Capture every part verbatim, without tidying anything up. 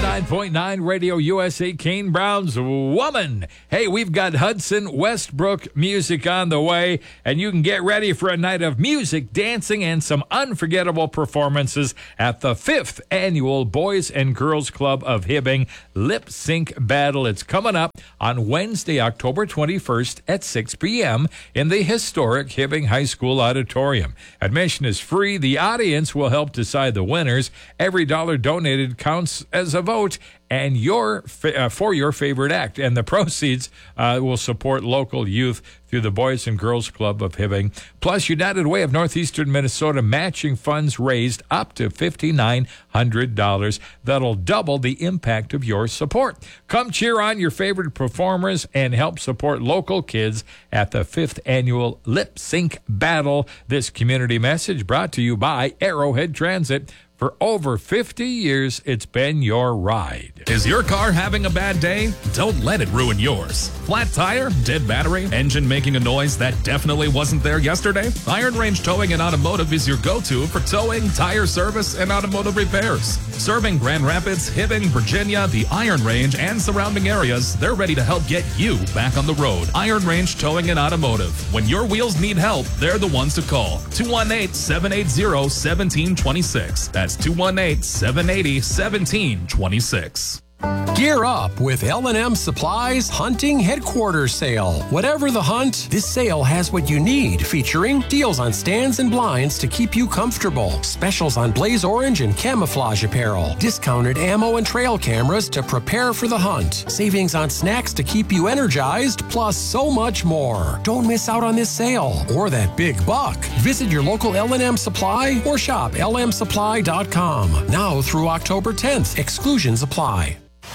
ninety-nine point nine Radio U S A, Kane Brown's Woman. Hey, we've got Hudson Westbrook music on the way, and you can get ready for a night of music, dancing, and some unforgettable performances at the fifth Annual Boys and Girls Club of Hibbing Lip Sync Battle. It's coming up on Wednesday, October twenty-first at six p.m. in the historic Hibbing High School Auditorium. Admission is free. The audience will help decide the winners. Every dollar donated counts as a vote and your uh, for your favorite act, and the proceeds uh, will support local youth through the Boys and Girls Club of Hibbing. Plus, United Way of Northeastern Minnesota matching funds raised up to five thousand nine hundred dollars. That'll double the impact of your support. Come cheer on your favorite performers and help support local kids at the fifth Annual Lip Sync Battle. This community message brought to you by Arrowhead Transit. For over fifty years, it's been your ride. Is your car having a bad day? Don't let it ruin yours. Flat tire, dead battery, engine making a noise that definitely wasn't there yesterday? Iron Range Towing and Automotive is your go-to for towing, tire service, and automotive repairs. Serving Grand Rapids, Hibbing, Virginia, the Iron Range, and surrounding areas, they're ready to help get you back on the road. Iron Range Towing and Automotive. When your wheels need help, they're the ones to call. two one eight, seven eight zero, one seven two six. That's two one eight, seven eight zero, one seven two six. Gear up with L and M Supply's Hunting Headquarters Sale. Whatever the hunt, this sale has what you need, featuring deals on stands and blinds to keep you comfortable, specials on blaze orange and camouflage apparel, discounted ammo and trail cameras to prepare for the hunt, savings on snacks to keep you energized, plus so much more. Don't miss out on this sale or that big buck. Visit your local L and M Supply or shop L M supply dot com. Now through October tenth. Exclusions apply.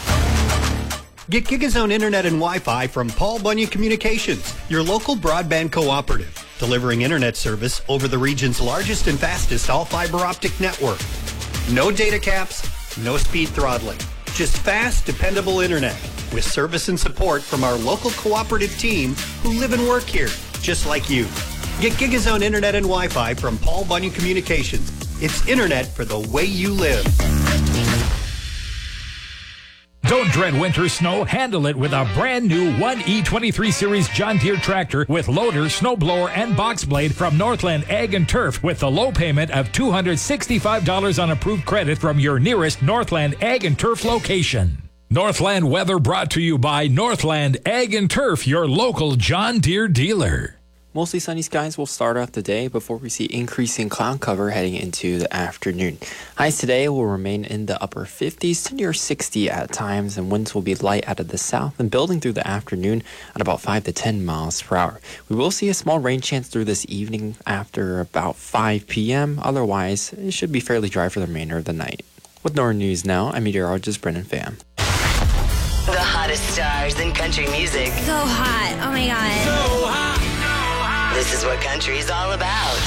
Get GigaZone Internet and Wi-Fi from Paul Bunyan Communications, your local broadband cooperative, delivering internet service over the region's largest and fastest all-fiber optic network. No data caps, no speed throttling, just fast, dependable internet with service and support from our local cooperative team who live and work here, just like you. Get GigaZone Internet and Wi-Fi from Paul Bunyan Communications. It's internet for the way you live. Don't dread winter snow. Handle it with a brand new one E twenty-three Series John Deere tractor with loader, snowblower, and box blade from Northland Ag and Turf with the low payment of two hundred sixty-five dollars on approved credit from your nearest Northland Ag and Turf location. Northland weather brought to you by Northland Ag and Turf, your local John Deere dealer. Mostly sunny skies will start off the day before we see increasing cloud cover heading into the afternoon. Highs today will remain in the upper fifties to near sixty at times, and winds will be light out of the south and building through the afternoon at about five to ten miles per hour. We will see a small rain chance through this evening after about five p.m. Otherwise, it should be fairly dry for the remainder of the night. With Northern News Now, I'm meteorologist Brennan Pham. The hottest stars in country music. So hot. Oh my God. So hot. This is what country's all about.